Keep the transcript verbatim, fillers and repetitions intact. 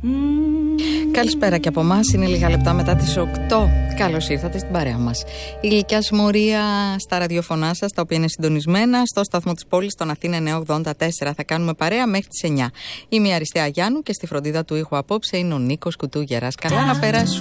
Καλησπέρα και από εμάς. Είναι λίγα λεπτά μετά τις οκτώ. Καλώς ήρθατε στην παρέα μας. Η γλυκιά συμμορία στα ραδιοφωνά σας, τα οποία είναι συντονισμένα στο σταθμό της πόλης, στον Αθήνα εννιακόσια ογδόντα τέσσερα. Θα κάνουμε παρέα μέχρι τις εννιά. Είμαι η Αριστεία Γιάννου και στη φροντίδα του ήχου απόψε είναι ο Νίκος Κουτούγερας. Καλά να περάσουμε.